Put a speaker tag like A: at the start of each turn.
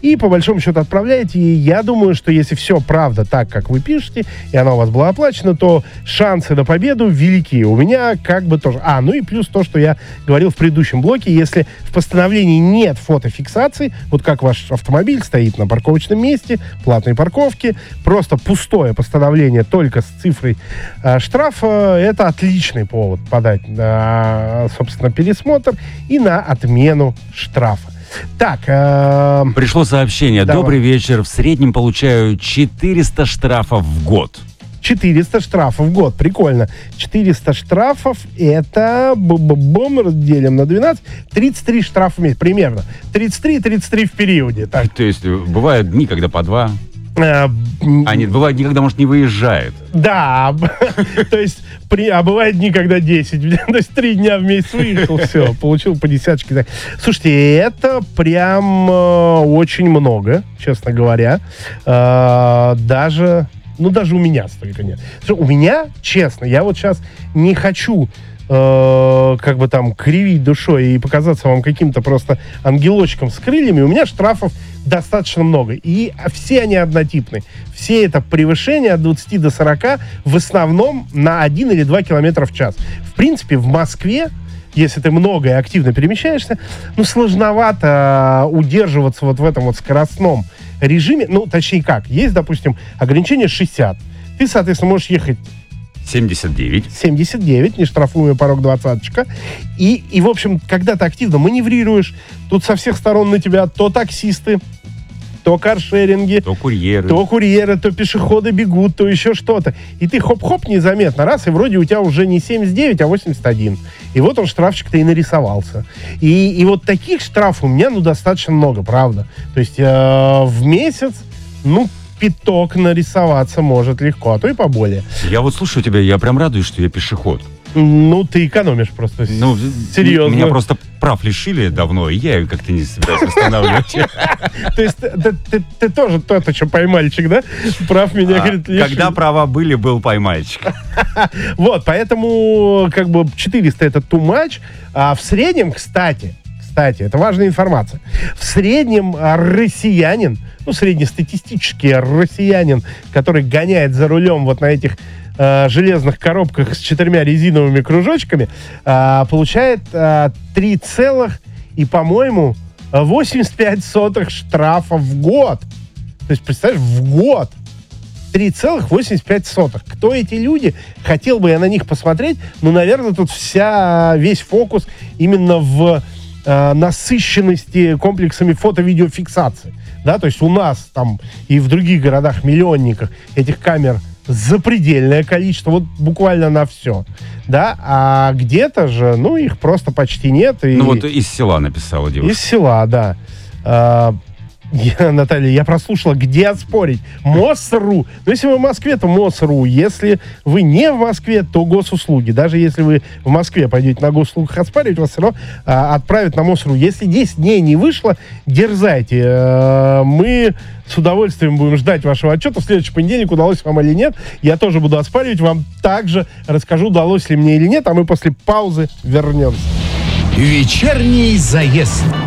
A: и по большому счету отправляете. И я думаю, что если все правда так, как вы пишете, и она у вас была оплачена, то шансы на победу велики. У меня как бы тоже. Ну и плюс то, что я говорил в предыдущем блоке, если в постановлении нет фотофиксации, вот как ваш автомобиль стоит на парковочном месте, платной парковке, просто пустое постановление только с цифрой штрафа, это отличный повод подать на, собственно, пересмотр и на отмену штрафа. Так.
B: Пришло сообщение.
A: Давай.
B: Добрый вечер. В среднем получаю 400 штрафов в год.
A: 400 штрафов в год. Прикольно. 400 штрафов это разделим на 12. 33 штрафа в месяц. Примерно. 33 в периоде. Так.
B: То есть бывают дни, когда по 2. Нет, бывают дни, когда, может, не выезжает.
A: Да. То есть, бывают дни, когда 10. То есть 3 дня в месяц выехал, все, получил по десяточке. Слушайте, это прям очень много, честно говоря. Даже у меня столько нет. У меня, честно, я вот сейчас не хочу как бы там кривить душой и показаться вам каким-то просто ангелочком с крыльями. У меня штрафов достаточно много. И все они однотипны. Все это превышение от 20 до 40 в основном на 1 или 2 километра в час. В принципе, в Москве, если ты много и активно перемещаешься, сложновато удерживаться вот в этом вот скоростном режиме. Точнее как, есть, допустим, ограничение 60. Ты, соответственно, можешь ехать 79, нештрафуемый порог 20-очка. И, в общем, когда ты активно маневрируешь, тут со всех сторон на тебя то таксисты, то каршеринги,
B: то курьеры,
A: то пешеходы бегут, то еще что-то. И ты хоп-хоп незаметно, раз, и вроде у тебя уже не 79, а 81. И вот он, штрафчик-то и нарисовался. И вот таких штрафов у меня, достаточно много, правда. То есть в месяц, пяток нарисоваться может легко, а то и поболее.
B: Я вот слушаю тебя, я прям радуюсь, что я пешеход.
A: Ты экономишь просто. Серьезно.
B: Меня просто прав лишили давно, и я как-то не собираюсь восстанавливать.
A: То есть ты тоже тот еще поймальчик, да? Прав меня, говорит, лишили.
B: Когда права были, был поймальчик.
A: Вот, поэтому 400 это too much. А в среднем, кстати, это важная информация. В среднем россиянин, среднестатистический россиянин, который гоняет за рулем вот на этих железных коробках с 4 резиновыми кружочками, получает 3 по-моему, 85 штрафа в год. То есть, представляешь, в год 3,85. Кто эти люди? Хотел бы я на них посмотреть. Наверное, тут весь фокус именно в насыщенности комплексами фото-видеофиксации. Да, то есть у нас там и в других городах-миллионниках этих камер запредельное количество, вот буквально на все. Да, а где-то же, их просто почти нет. И...
B: вот из села написала девушка.
A: Из села, да. Наталья, я прослушала, где отспорить. МОС.ру. Если вы в Москве, то МОС.ру. Если вы не в Москве, то госуслуги. Даже если вы в Москве пойдете на госуслугах отспаривать, вас все равно отправят на МОС.ру. Если 10 дней не вышло, дерзайте. Мы с удовольствием будем ждать вашего отчета. В следующий понедельник, удалось вам или нет. Я тоже буду отспаривать. Вам также расскажу, удалось ли мне или нет. А мы после паузы вернемся.
C: Вечерний заезд.